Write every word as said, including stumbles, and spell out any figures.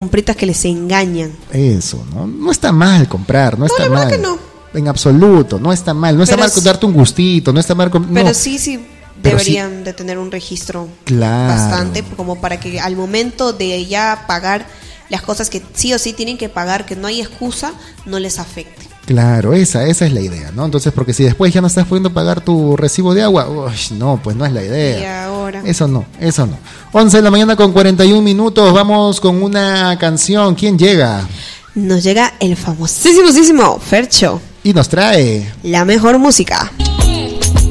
compritas que les engañan. Eso, ¿no? No está mal comprar, no está no, la mal. verdad que no. En absoluto, no está mal. No está Pero mal sí, darte un gustito, no está mal. Com- pero no. sí, sí Pero deberían sí. de tener un registro Claro. bastante, como para que al momento de ya pagar las cosas que sí o sí tienen que pagar, que no hay excusa, no les afecte. Claro, esa, esa es la idea, ¿no? Entonces, porque si después ya no estás pudiendo pagar tu recibo de agua, uy, no, pues no es la idea. Y ahora. Eso no, eso no. once de la mañana con cuarenta y un minutos, vamos con una canción. ¿Quién llega? Nos llega el famosísimo Fercho. Y nos trae La mejor música.